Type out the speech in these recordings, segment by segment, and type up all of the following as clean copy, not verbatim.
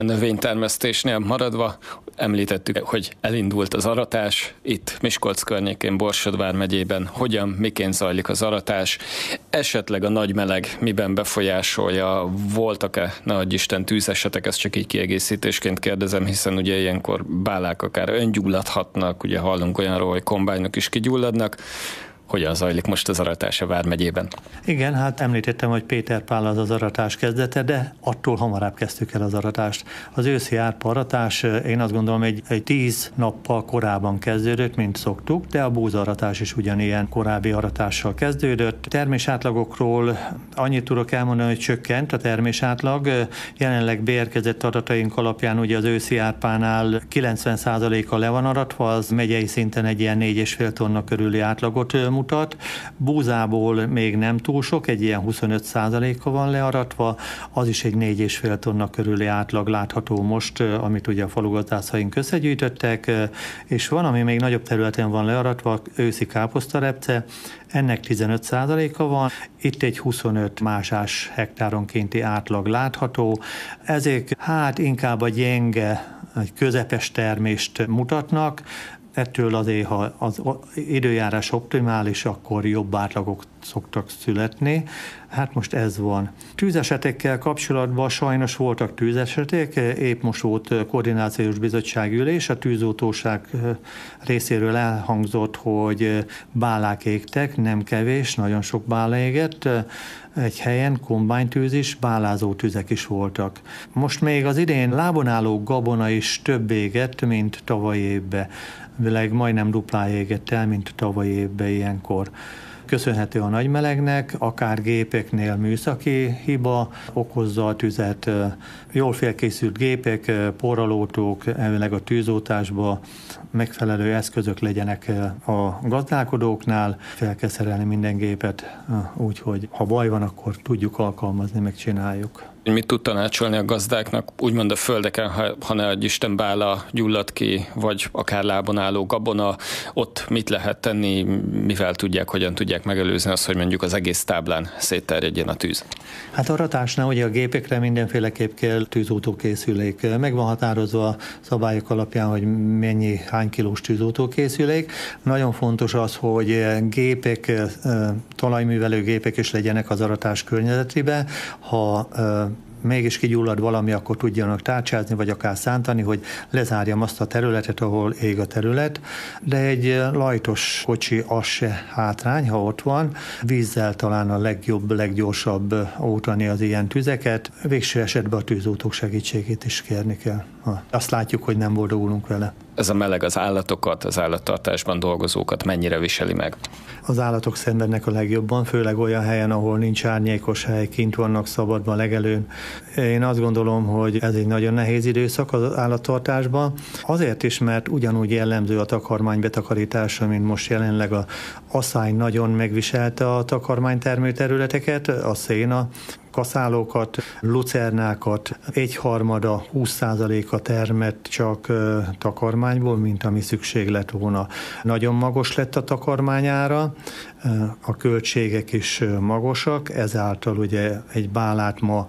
A növénytermesztésnél maradva említettük, hogy elindult az aratás. Itt Miskolc környékén, Borsod vármegyében hogyan, miként zajlik az aratás? Esetleg a nagy meleg miben befolyásolja? Voltak-e, ne adj Isten, tűzesetek? Ezt csak így kiegészítésként kérdezem, hiszen ugye ilyenkor bálák akár öngyulladhatnak, ugye hallunk olyanról, hogy kombájnok is kigyulladnak. Hogyan zajlik most az aratás a vármegyében? Igen, hát említettem, hogy Péter Pál az aratás kezdete, de attól hamarabb kezdtük el az aratást. Az őszi árpa aratás, én azt gondolom, egy 10 nappal korábban kezdődött, mint szoktuk, de a búzaratás is ugyanilyen korábbi aratással kezdődött. Termésátlagokról annyit tudok elmondani, hogy csökkent a termésátlag. Jelenleg beérkezett adataink alapján ugye az őszi árpánál 90%-a le van aratva, az megyei szinten egy ilyen 4,5 tonna körüli átlagot mutat. Búzából még nem túl sok, egy ilyen 25%-a van learatva, az is egy 4,5 tonna körüli átlag látható most, amit ugye a falugazdászhaink összegyűjtöttek, és van, ami még nagyobb területen van learatva, őszi káposztarepce, ennek 15%-a van, itt egy 25 másás hektáronkénti átlag látható, ezek hát inkább a gyenge, egy közepes termést mutatnak, ettől azért, ha az időjárás optimális, akkor jobb átlagok szoktak születni. Hát most ez van. Tűzesetekkel kapcsolatban sajnos voltak tűzesetek, épp most volt koordinációs bizottság ülés, a tűzoltóság részéről elhangzott, hogy bálák égtek, nem kevés, nagyon sok bála égett, egy helyen kombánytűz is, bálázó tüzek is voltak. Most még az idén lábon álló gabona is több égett, mint tavaly évben. Majdnem duplá égett el, mint tavaly évben ilyenkor. Köszönhető a nagy melegnek, akár gépeknél műszaki hiba okozza a tüzet, jól felkészült gépek, porralótók, elvileg a tűzoltásba megfelelő eszközök legyenek a gazdálkodóknál, fel kell szerelni minden gépet, úgyhogy ha baj van, akkor tudjuk alkalmazni, megcsináljuk. Mit tud tanácsolni a gazdáknak, úgymond a földeken, ha ne adj Isten bála gyullad ki, vagy akár lábon álló gabona, ott mit lehet tenni, mivel tudják, hogyan tudják megelőzni azt, hogy mondjuk az egész táblán szétterjedjen a tűz? Hát a aratásnál ugye a gépekre mindenféleképp kell tűzoltókészülék. Meg van határozva a szabályok alapján, hogy hány kilós tűzoltókészülék. Nagyon fontos az, hogy gépek, talajművelő gépek is legyenek az aratás környezetében. Ha mégis kigyullad valami, akkor tudjanak tárcsázni, vagy akár szántani, hogy lezárjam azt a területet, ahol ég a terület, de egy lajtos kocsi az se hátrány, ha ott van. Vízzel talán a legjobb, leggyorsabb oltani az ilyen tüzeket. Végső esetben a tűzoltók segítségét is kérni kell. Azt látjuk, hogy nem boldogulunk vele. Ez a meleg az állatokat, az állattartásban dolgozókat mennyire viseli meg? Az állatok szenvednek a legjobban, főleg olyan helyen, ahol nincs árnyékos hely, kint vannak szabadban, legelőn. Én azt gondolom, hogy ez egy nagyon nehéz időszak az állattartásban. Azért is, mert ugyanúgy jellemző a takarmány betakarítása, mint most jelenleg a asszály nagyon megviselte a takarmánytermő területeket, a széna, kaszálókat, lucernákat, 1/3, 20%-a termett csak takarmányból, mint ami szükség lett volna. Nagyon magas lett a takarmányára, a költségek is magasak, ezáltal ugye egy bálát ma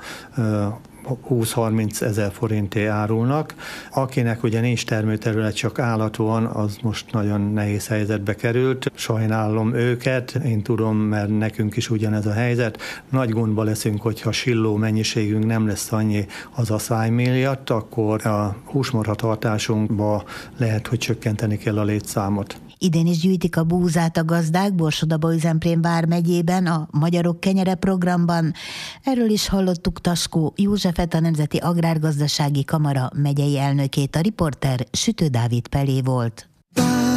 20-30 ezer forinté árulnak. Akinek ugye nincs termőterület, csak állat van, az most nagyon nehéz helyzetbe került. Sajnálom őket, én tudom, mert nekünk is ugyanez a helyzet. Nagy gondba leszünk, hogyha silló mennyiségünk nem lesz annyi az asszály miatt, akkor a húsmarha tartásunkba lehet, hogy csökkenteni kell a létszámot. Idén is gyűjtik a búzát a gazdák Borsod-Abaúj-Zemplén vármegyében a Magyarok Kenyere programban. Erről is hallottuk Taskó Józsefet, a Nemzeti Agrárgazdasági Kamara megyei elnökét. A riporter Sütő Dávid Pelé volt.